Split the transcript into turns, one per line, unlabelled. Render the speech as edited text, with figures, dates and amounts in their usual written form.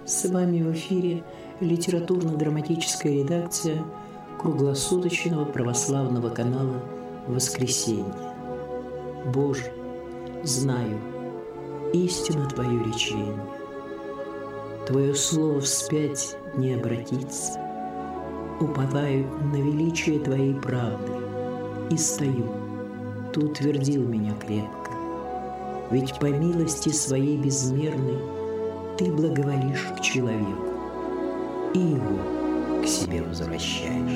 С вами в эфире литературно-драматическая редакция круглосуточного православного канала «Воскресенье». Боже, знаю, истина Твое речение, Твое слово вспять не обратится. Уповаю на величие Твоей правды и стою, Ты утвердил меня крепко. Ведь по милости Своей безмерной Ты благоволишь к человеку и его к себе возвращаешь.